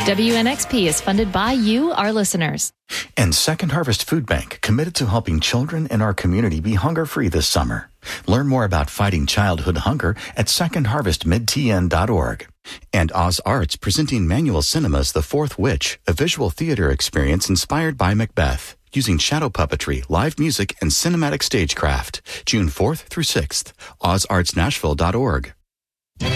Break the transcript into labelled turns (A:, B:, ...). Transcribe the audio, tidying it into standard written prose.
A: WNXP is funded by you, our listeners.
B: And Second Harvest Food Bank, committed to helping children in our community be hunger-free this summer. Learn more about fighting childhood hunger at secondharvestmidtn.org. And Oz Arts presenting Manual Cinema's The Fourth Witch, a visual theater experience inspired by Macbeth, using shadow puppetry, live music, and cinematic stagecraft. June 4th through 6th. OzArtsNashville.org.